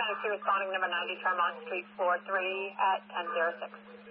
Tennessee responding number 90 Tremont Street 43 at 10:06.